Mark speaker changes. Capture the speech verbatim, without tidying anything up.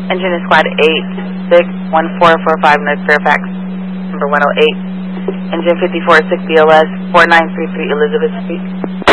Speaker 1: Engine is squad eight six one four four five North Fairfax, number one oh eight. Engine fifty-four six B O S four nine three three Elizabeth Street.